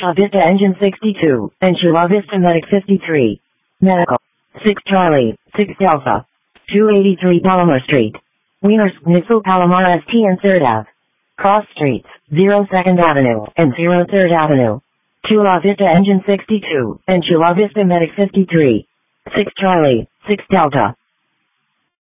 Chula Vista Engine 62, and Chula Vista Medic 53. Medical. 6 Charlie, 6 Delta. 283 Palomar Street. Wieners, Nixel Palomar ST and 3rd Ave. Cross Streets, 0 2nd Avenue, and 0 3rd Avenue. Chula Vista Engine 62, and Chula Vista Medic 53. 6 Charlie, 6 Delta.